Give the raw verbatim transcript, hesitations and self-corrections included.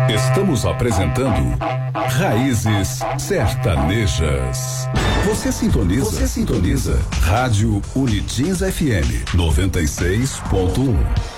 Estamos apresentando Raízes Sertanejas. Você sintoniza, você sintoniza Rádio Unitins F M noventa e seis ponto um.